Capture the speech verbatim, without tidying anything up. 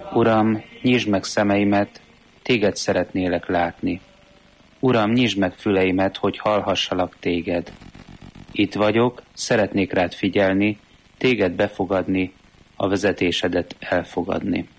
Uram, nyisd meg szemeimet, téged szeretnélek látni. Uram, nyisd meg füleimet, hogy hallhassalak téged. Itt vagyok, szeretnék rád figyelni, téged befogadni, a vezetésedet elfogadni.